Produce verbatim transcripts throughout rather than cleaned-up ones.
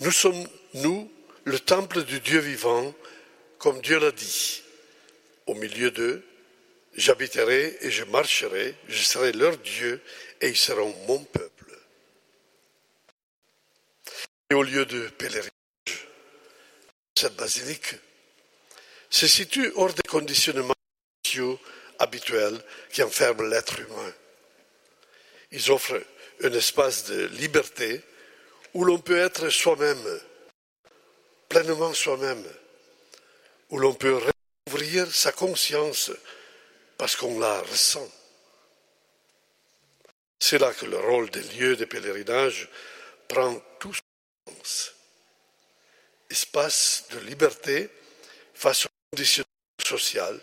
Nous sommes, nous, le temple du Dieu vivant, comme Dieu l'a dit. Au milieu d'eux, j'habiterai et je marcherai, je serai leur Dieu et ils seront mon peuple. Et au lieu de pèlerinage, cette basilique se situe hors des conditionnements sociaux habituels qui enferment l'être humain. Ils offrent un espace de liberté où l'on peut être soi-même, pleinement soi-même, où l'on peut réouvrir sa conscience parce qu'on la ressent. C'est là que le rôle des lieux de pèlerinage prend tout son sens. Espace de liberté face aux conditions sociales,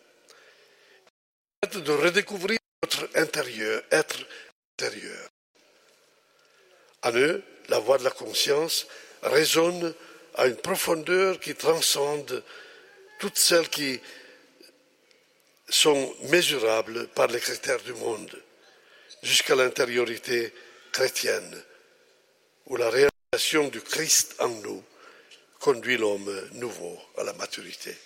de redécouvrir notre intérieur, être intérieur. En eux, la voix de la conscience résonne à une profondeur qui transcende toutes celles qui sont mesurables par les critères du monde, jusqu'à l'intériorité chrétienne, où la réalisation du Christ en nous conduit l'homme nouveau à la maturité.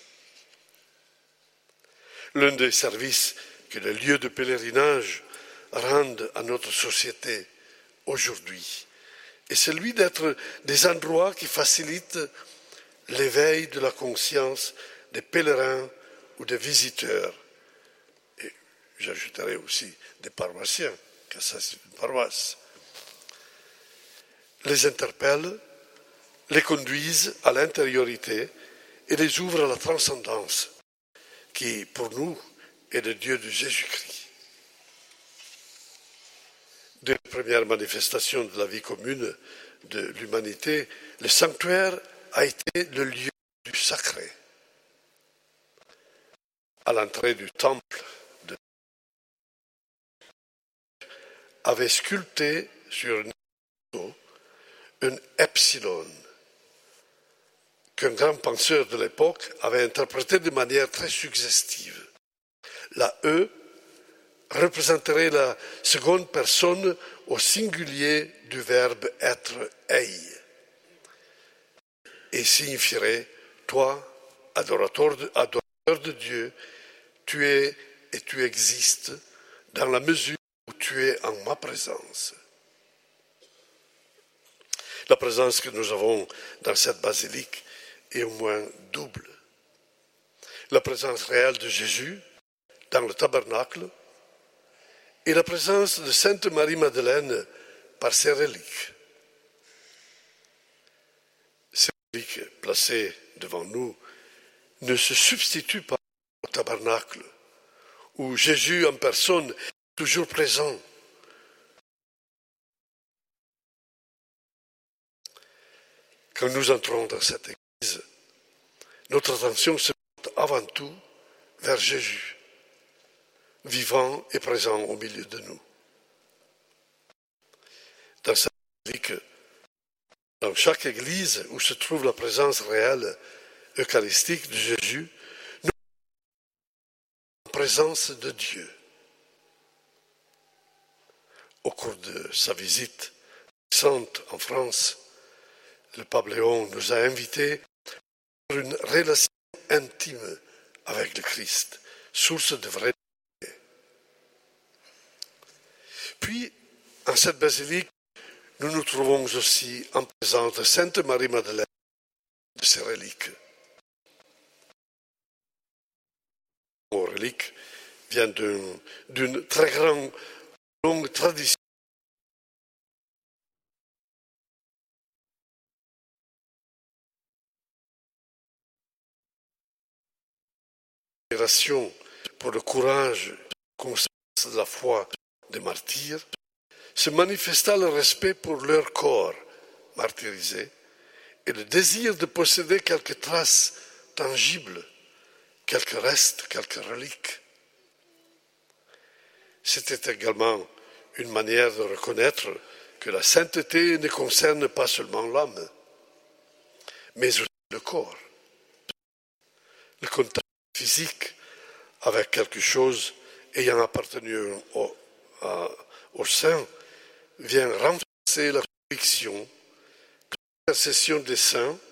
L'un des services que les lieux de pèlerinage rendent à notre société aujourd'hui est celui d'être des endroits qui facilitent l'éveil de la conscience des pèlerins ou des visiteurs. Et j'ajouterai aussi des paroissiens, car ça c'est une paroisse. Les interpellent, les conduisent à l'intériorité et les ouvrent à la transcendance qui, pour nous, est le Dieu de Jésus-Christ. Dès les premières manifestations de la vie commune de l'humanité, le sanctuaire a été le lieu du sacré. À l'entrée du temple, de... avait sculpté sur un un epsilon qu'un grand penseur de l'époque avait interprété de manière très suggestive. La E représenterait la seconde personne au singulier du verbe être ei et signifierait « toi, adorateur de, adorateur de Dieu, tu es et tu existes dans la mesure où tu es en ma présence ». La présence que nous avons dans cette basilique est au moins double. La présence réelle de Jésus dans le tabernacle et la présence de Sainte Marie-Madeleine par ses reliques. Ces reliques placées devant nous ne se substituent pas au tabernacle, où Jésus en personne est toujours présent. Quand nous entrons dans cette église, notre attention se porte avant tout vers Jésus, vivant et présent au milieu de nous. Dans cette basilique, dans chaque église où se trouve la présence réelle eucharistique de Jésus, nous sommes en présence de Dieu. Au cours de sa visite récente en France, le pape Léon nous a invités à une relation intime avec le Christ, source de vraie vie. Puis, en cette basilique, nous nous trouvons aussi en présence de Sainte Marie-Madeleine, de ses reliques. Nos reliques viennent d'une, d'une très grande, longue tradition pour le courage, de la foi des martyrs, se manifesta le respect pour leur corps martyrisé et le désir de posséder quelques traces tangibles, quelques restes, quelques reliques. C'était également une manière de reconnaître que la sainteté ne concerne pas seulement l'âme, mais aussi le corps. Le contact physique avec quelque chose ayant appartenu au, à, au sein vient renforcer la conviction que l'intercession des saints,